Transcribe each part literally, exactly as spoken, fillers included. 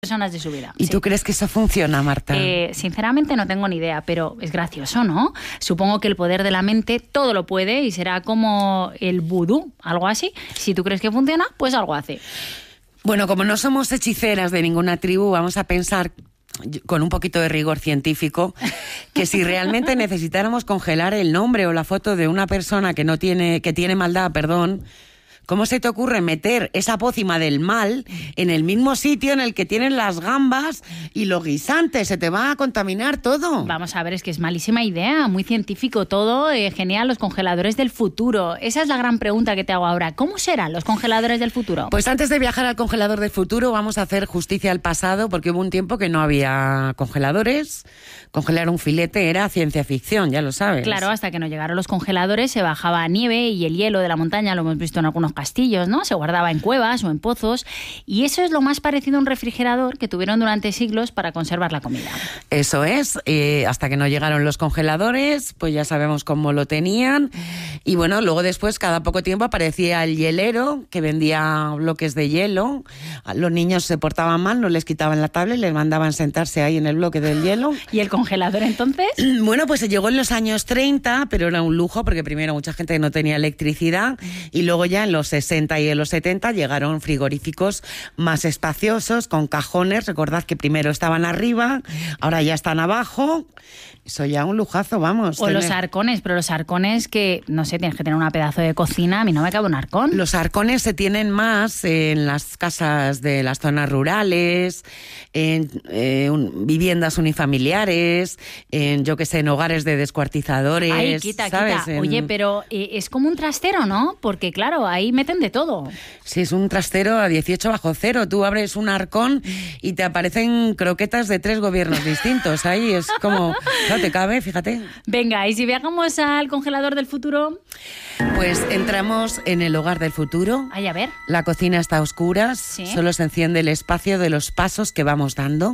personas de su vida. ¿Y sí. tú crees que eso funciona, Marta? Eh, sinceramente no tengo ni idea, pero es gracioso, ¿no? Supongo que el poder de la mente todo lo puede y será como el vudú, algo así. Si tú crees que funciona, pues algo hace. Bueno, como no somos hechiceras de ninguna tribu, vamos a pensar con un poquito de rigor científico que si realmente necesitáramos congelar el nombre o la foto de una persona que no tiene, que tiene maldad, perdón, ¿cómo se te ocurre meter esa pócima del mal en el mismo sitio en el que tienen las gambas y los guisantes? Se te va a contaminar todo. Vamos a ver, es que es malísima idea, muy científico todo, eh, genial, los congeladores del futuro. Esa es la gran pregunta que te hago ahora. ¿Cómo serán los congeladores del futuro? Pues antes de viajar al congelador del futuro vamos a hacer justicia al pasado, porque hubo un tiempo que no había congeladores. Congelar un filete era ciencia ficción, ya lo sabes. Claro, hasta que no llegaron los congeladores se bajaba nieve y el hielo de la montaña, lo hemos visto en algunos castillos, ¿no? Se guardaba en cuevas o en pozos y eso es lo más parecido a un refrigerador que tuvieron durante siglos para conservar la comida. Eso es, eh, hasta que no llegaron los congeladores, pues ya sabemos cómo lo tenían y bueno, luego después cada poco tiempo aparecía el hielero que vendía bloques de hielo. Los niños se portaban mal, no les quitaban la tablet, les mandaban sentarse ahí en el bloque del hielo. ¿Y el congelador entonces? Bueno, pues se llegó en los años treinta, pero era un lujo porque primero mucha gente no tenía electricidad y luego ya en los sesenta y en los setenta llegaron frigoríficos más espaciosos, con cajones. Recordad que primero estaban arriba, ahora ya están abajo. Eso ya un lujazo, vamos. O tener... los arcones, pero los arcones que, no sé, tienes que tener un pedazo de cocina. A mí no me cabe un arcón. Los arcones se tienen más en las casas de las zonas rurales, en eh, un, viviendas unifamiliares, en, yo que sé, en hogares de descuartizadores. Ay, quita, ¿sabes? quita. En... Oye, pero eh, es como un trastero, ¿no? Porque claro, ahí meten de todo. Sí, es un trastero a dieciocho bajo cero. Tú abres un arcón y te aparecen croquetas de tres gobiernos distintos. Ahí es como... No te cabe, fíjate. Venga, ¿y si viajamos al congelador del futuro? Pues entramos en el hogar del futuro. Ay, a ver. La cocina está a oscuras, ¿Sí? Solo se enciende el espacio de los pasos que vamos dando.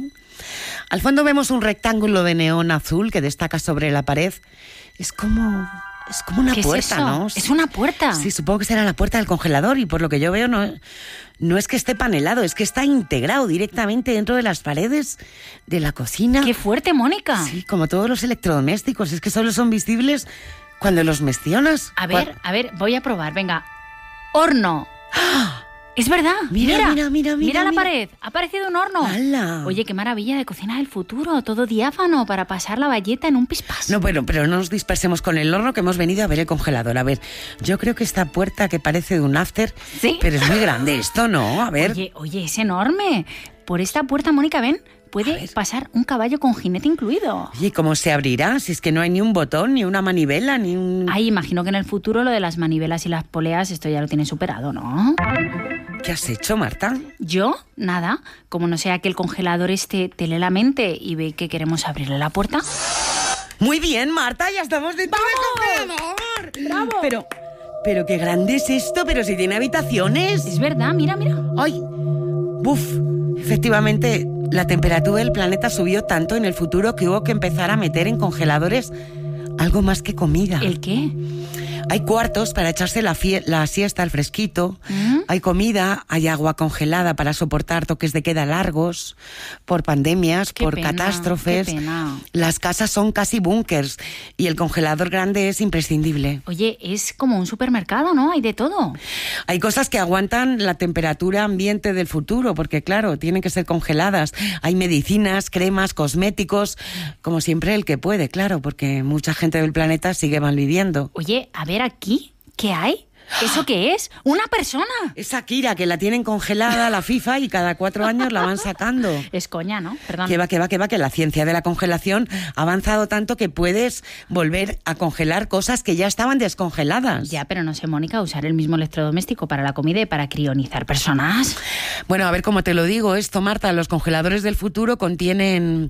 Al fondo vemos un rectángulo de neón azul que destaca sobre la pared. Es como... Es como una ¿Qué puerta, es eso? ¿no? ¿Es una puerta? Sí, supongo que será la puerta del congelador y por lo que yo veo no, no es que esté panelado, es que está integrado directamente dentro de las paredes de la cocina. ¡Qué fuerte, Mónica! Sí, como todos los electrodomésticos, es que solo son visibles cuando los mencionas. A ver, a ver, voy a probar, venga. ¡Horno! ¡Ah! Es verdad, mira, mira, mira, mira, mira, mira la mira. pared, ha aparecido un horno. ¡Hala! Oye, qué maravilla de cocina del futuro, todo diáfano para pasar la bayeta en un pispás. No, bueno, pero no nos dispersemos con el horno que hemos venido a ver el congelador. A ver, yo creo que esta puerta que parece de un after, ¿Sí? Pero es muy grande esto, ¿no? A ver. Oye, oye, es enorme. Por esta puerta, Mónica, ven, puede pasar un caballo con jinete incluido. Oye, ¿cómo se abrirá? Si es que no hay ni un botón, ni una manivela, ni un... Ay, imagino que en el futuro lo de las manivelas y las poleas, esto ya lo tienen superado, ¿no? ¿Qué has hecho, Marta? ¿Yo? Nada. Como no sea que el congelador este te lee la mente y ve que queremos abrirle la puerta. Muy bien, Marta, ya estamos dentro del congelador. ¡Bravo! Pero, pero qué grande es esto, pero si tiene habitaciones. Es verdad, mira, mira. ¡Ay! ¡Buf! Efectivamente, la temperatura del planeta subió tanto en el futuro que hubo que empezar a meter en congeladores algo más que comida. ¿El qué? Hay cuartos para echarse la, fie- la siesta al fresquito, ¿Mm? hay comida, hay agua congelada para soportar toques de queda largos, por pandemias, Qué por pena, catástrofes. qué pena. Las casas son casi búnkers y el congelador grande es imprescindible. Oye, es como un supermercado, ¿no? Hay de todo. Hay cosas que aguantan la temperatura ambiente del futuro, porque claro, tienen que ser congeladas. Hay medicinas, cremas, cosméticos, como siempre el que puede, claro, porque mucha gente del planeta sigue malviviendo. Oye, a ver aquí, ¿qué hay? ¿Eso qué es? ¡Una persona! Es Shakira, que la tienen congelada la FIFA y cada cuatro años la van sacando. Es coña, ¿no? Perdón. Que va, que va, que va, que la ciencia de la congelación ha avanzado tanto que puedes volver a congelar cosas que ya estaban descongeladas. Ya, pero no sé, Mónica, usar el mismo electrodoméstico para la comida y para crionizar personas. Bueno, a ver cómo te lo digo esto, Marta. Los congeladores del futuro contienen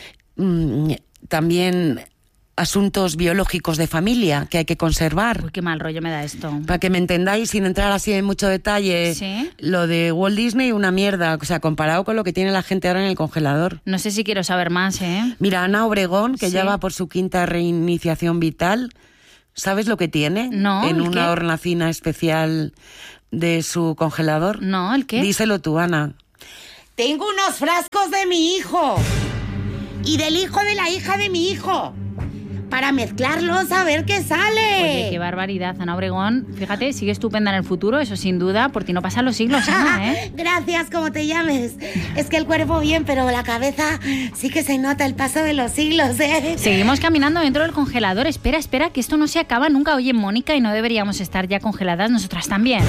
mmm, también asuntos biológicos de familia que hay que conservar. Uy, qué mal rollo me da esto. Para que me entendáis, sin entrar así en mucho detalle, ¿Sí? Lo de Walt Disney, una mierda, o sea, comparado con lo que tiene la gente ahora en el congelador. No sé si quiero saber más, ¿eh? Mira, Ana Obregón, que Sí. ya va por su quinta reiniciación vital, ¿sabes lo que tiene? No, En ¿el una qué? hornacina especial de su congelador. No, ¿el qué? Díselo tú, Ana. tengo unos frascos de mi hijo y del hijo de la hija de mi hijo para mezclarlos a ver qué sale. Oye, qué barbaridad, Ana Obregón. Fíjate, sigue estupenda en el futuro, eso sin duda, por ti no pasan los siglos, Ana, ¿eh? Gracias, como te llames. Es que el cuerpo bien, pero la cabeza sí que se nota el paso de los siglos, ¿eh? Seguimos caminando dentro del congelador. Espera, espera, que esto no se acaba nunca. Oye, Mónica, ¿y no deberíamos estar ya congeladas nosotras también?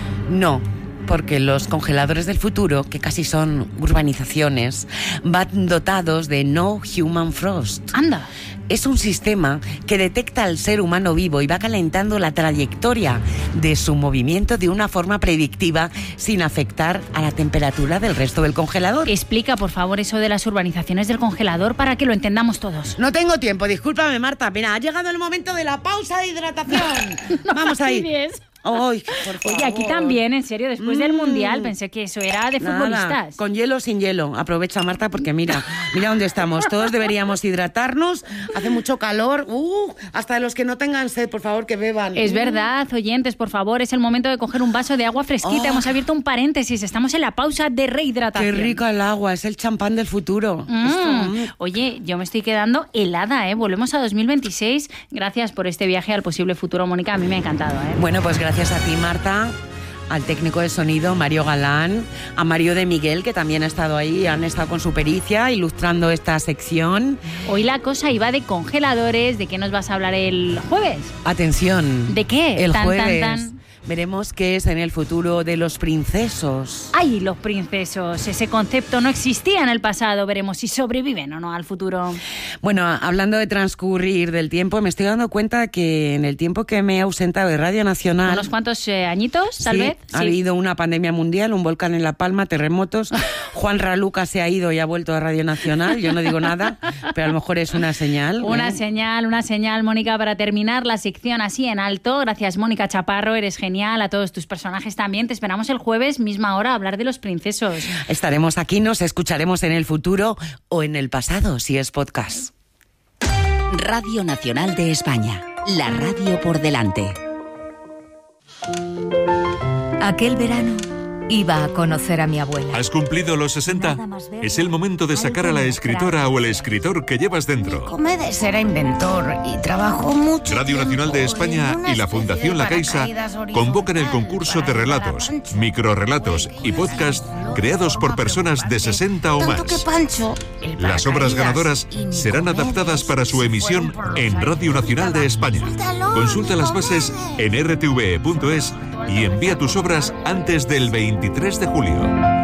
No. Porque los congeladores del futuro, que casi son urbanizaciones, van dotados de No Human Frost. Anda. Es un sistema que detecta al ser humano vivo y va calentando la trayectoria de su movimiento de una forma predictiva sin afectar a la temperatura del resto del congelador. Explica, por favor, eso de las urbanizaciones del congelador para que lo entendamos todos. No tengo tiempo, discúlpame, Marta. Mira, ha llegado el momento de la pausa de hidratación. No Vamos ahí. fastidies. Ay, por favor. Oye, aquí también, en serio, después mm. del Mundial pensé que eso era de Nada, futbolistas. Con hielo o sin hielo. Aprovecha, Marta, porque mira, mira dónde estamos. Todos deberíamos hidratarnos. Hace mucho calor. Uh, hasta los que no tengan sed, por favor, que beban. Es uh. verdad, oyentes, por favor, es el momento de coger un vaso de agua fresquita. Oh. Hemos abierto un paréntesis, estamos en la pausa de rehidratación. Qué rica el agua, es el champán del futuro. Mm. Esto, mm. Oye, yo me estoy quedando helada, ¿eh? Volvemos a dos mil veintiséis. Gracias por este viaje al posible futuro, Mónica. A mí me ha encantado, ¿eh? Bueno, pues gracias a ti, Marta, al técnico de sonido Mario Galán, a Mario de Miguel, que también ha estado ahí, han estado con su pericia ilustrando esta sección. Hoy la cosa iba de congeladores. ¿De qué nos vas a hablar el jueves? Atención. ¿De qué? El tan, jueves tan, tan. veremos qué es en el futuro de los princesos. ¡Ay, los princesos! Ese concepto no existía en el pasado. Veremos si sobreviven o no al futuro. Bueno, hablando de transcurrir del tiempo, me estoy dando cuenta que en el tiempo que me he ausentado de Radio Nacional... ¿Unos cuantos eh, añitos, tal sí, vez? Sí, ha habido una pandemia mundial, un volcán en La Palma, terremotos. Juan Raluca se ha ido y ha vuelto a Radio Nacional. Yo no digo nada, pero a lo mejor es una señal. Una ¿eh? señal, una señal, Mónica, para terminar la sección así en alto. Gracias, Mónica Chaparro, eres genial. A todos tus personajes también. Te esperamos el jueves, misma hora, a hablar de los princesos. Estaremos aquí, nos escucharemos en el futuro o en el pasado, si es podcast. Radio Nacional de España, la radio por delante. Aquel verano iba a conocer a mi abuela. ¿Has cumplido los sesenta? Es el momento de sacar a la escritora o el escritor que llevas dentro. Comedes era inventor y trabajó mucho. Radio Nacional de España y la Fundación La Caixa convocan el concurso de relatos, microrrelatos y podcast creados por personas de sesenta o más. Las obras ganadoras serán adaptadas para su emisión en Radio Nacional de España. Consulta las bases en r t v e punto es y envía tus obras antes del veintitrés de julio.